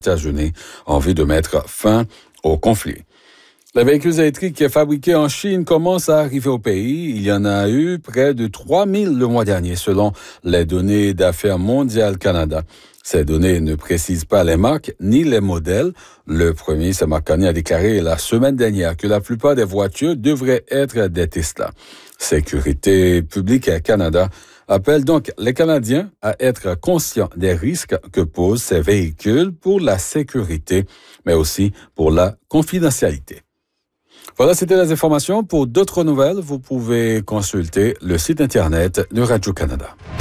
États-Unis ont envie de mettre fin au conflit. Les véhicules électriques fabriqués en Chine commencent à arriver au pays. Il y en a eu près de 3000 le mois dernier, selon les données d'Affaires mondiales Canada. Ces données ne précisent pas les marques ni les modèles. Le premier ministre Mark Carney a déclaré la semaine dernière que la plupart des voitures devraient être des Tesla. Sécurité publique Canada appelle donc les Canadiens à être conscients des risques que posent ces véhicules pour la sécurité, mais aussi pour la confidentialité. Voilà, c'était les informations. Pour d'autres nouvelles, vous pouvez consulter le site Internet de Radio-Canada.